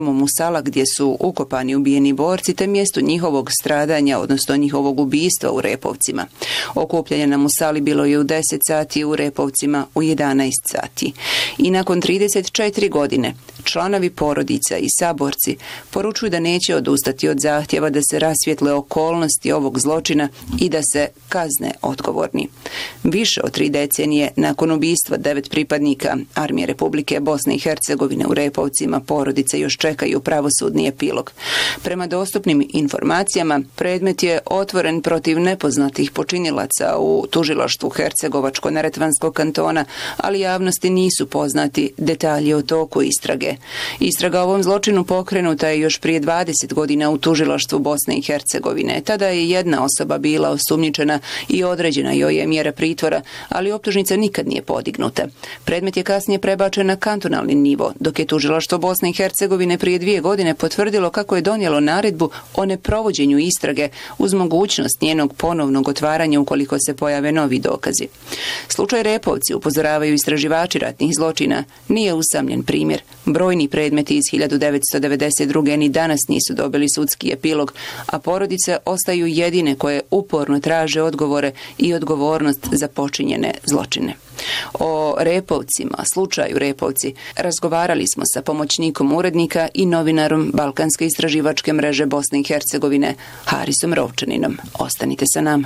Musala gdje su ukopani ubijeni borci te mjesto njihovog stradanja, odnosno njihovog ubistva u Repovcima. Okupljanje na Musali bilo je u 10 sati, u Repovcima u 11 sati. I nakon 34 godine članovi porodica i saborci poručuju da neće odustati od zahtjeva da se rasvijetle okolnosti ovog zločina i da se kazne odgovorni. Više od 3 decenije nakon ubistva 9 pripadnika Armije Republike Bosne i Hercegovine u Repovcima porodice još čekaju pravosudni epilog. Prema dostupnim informacijama, predmet je otvoren protiv nepoznatih počinilaca u tužilaštvu Hercegovačko-neretvanskog kantona, ali javnosti nisu poznati detalji o toku istrage. Istraga o ovom zločinu pokrenuta je još prije 20 godina u tužilaštvu Bosne i Hercegovine. Tada je jedna osoba bila osumnjičena i određena joj je mjera pritvora, ali optužnica nikad nije podignuta. Predmet je kasnije prebačen na kantonalni nivo, dok je tužilaštvo Bosne i Hercegovine prije 2 godine potvrdilo kako je donijelo naredbu o neprovođenju istrage uz mogućnost njenog ponovnog otvaranja ukoliko se pojave novi dokazi. Slučaj Repovci, upozoravaju istraživači ratnih zločina, nije usamljen primjer. Brojni predmeti iz 1992. ni danas nisu dobili sudski epilog, a porodice ostaju jedine koje uporno traže odgovore i odgovornost za počinjene zločine. O Repovcima, slučaju Repovci, razgovarali smo sa pomoćnikom urednika i novinarom Balkanske istraživačke mreže Bosne i Hercegovine, Harisom Rovčaninom. Ostanite sa nama.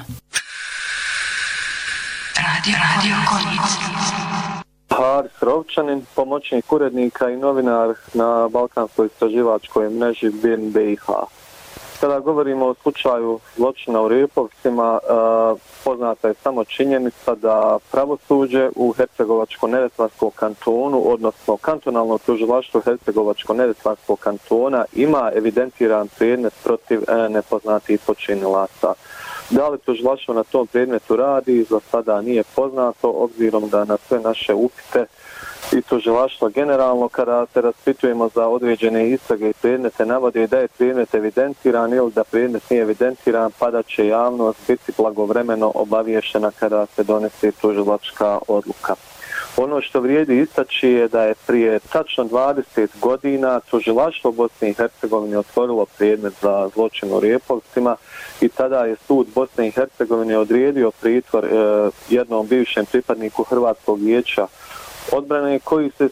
Radio Haris Rovčanin, pomoćnik urednika i novinar na Balkanskoj istraživačkoj mreži BiH. Kada govorimo o slučaju zločina u Repovcima, poznata je samo činjenica da pravosuđe u Hercegovačko-neretvanskom kantonu, odnosno kantonalno tužilaštvo Hercegovačko-neretvanskog kantona, ima evidentiran predmet protiv nepoznatih počinilaca. Da li tužilaštvo na tom predmetu radi, za sada nije poznato, obzirom da na sve naše upite i tužilaštvo generalno, kada se raspitujemo za određene istrage i predmete, navode da je predmet evidentiran ili da predmet nije evidentiran, pa da će javnost biti blagovremeno obaviješena kada se donese tužilačka odluka. Ono što vrijedi istaći je da je prije tačno 20 godina tužilaštvo Bosne i Hercegovine otvorilo predmet za zločin u Repovcima i tada je sud Bosne i Hercegovine odredio pritvor jednom bivšem pripadniku Hrvatskog vijeća odbrane koji se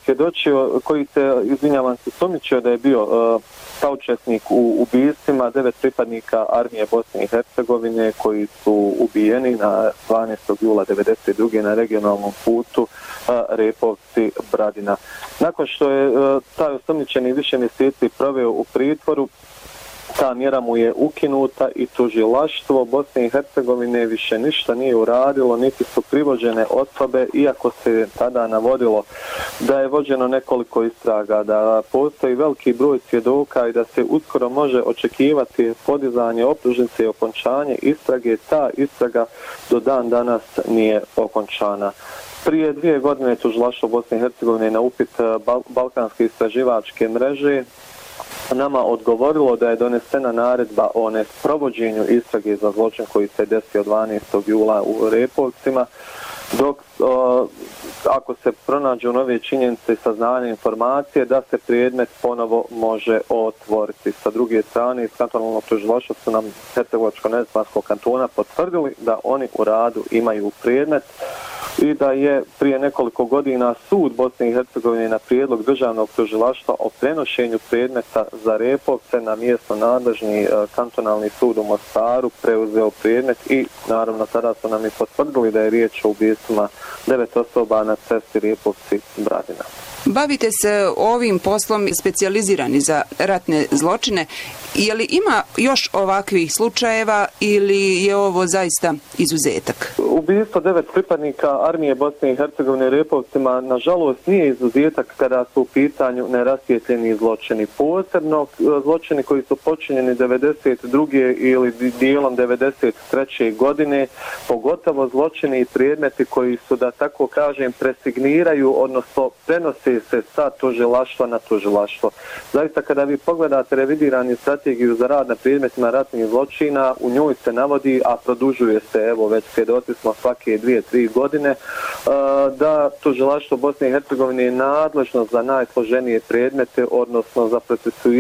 sumnjičio da je bio saučesnik u ubistvima 9 pripadnika Armije Bosne i Hercegovine koji su ubijeni na 12. jula 1992. na regionalnom putu Repovci-Bradina. Nakon što je taj osumnjičeni više mjeseci proveo u pritvoru, ta mjera mu je ukinuta i tužilaštvo Bosne i Hercegovine više ništa nije uradilo, niti su privođene osobe, iako se tada navodilo da je vođeno nekoliko istraga, da postoji veliki broj svjedoka i da se uskoro može očekivati podizanje optužnice i okončanje istrage. Ta istraga do dan danas nije okončana. Prije 2 godine tužilaštvo Bosne i Hercegovine na upit Balkanske istraživačke mreže nama odgovorilo da je donesena naredba o nesprovođenju istrage za zločin koji se desio 12. jula u Repovcima, dok ako se pronađu nove činjenice i saznanje informacije da se predmet ponovo može otvoriti. Sa druge strane, iz kantonalnog tužilaštva su nam Hercegovačko-neretvanskog kantona potvrdili da oni u radu imaju predmet i da je prije nekoliko godina sud Bosne i Hercegovine na prijedlog državnog tužilaštva o prenošenju predmeta za Repovce na mjesto nadležni kantonalni sud u Mostaru preuzeo predmet i naravno tada su nam i potvrdili da je riječ o ubistvima 9 osoba na cesti Repovci-Bradina. Bavite se ovim poslom specijalizirani za ratne zločine. Je li ima još ovakvih slučajeva ili je ovo zaista izuzetak? Ubistvo 9 pripadnika Armije Bosne i Hercegovine Repovcima nažalost nije izuzetak kada su u pitanju nerasvijetljeni zločini. Posebno zločini koji su počinjeni 1992. ili dijelom 1993. godine, pogotovo zločini i predmeti koji su, da tako kažem, presigniraju, odnosno prenose se sa tužilaštva na tužilaštvo. Zaista kada vi pogledate revidirani strategiju za rad na predmetima ratnih zločina, u njoj se navodi, a produžuje se, evo već svjedoci smo svake 2-3 godine, da tužilaštvo Bosne i Hercegovine je nadležno za najsloženije predmete, odnosno za procesuiranje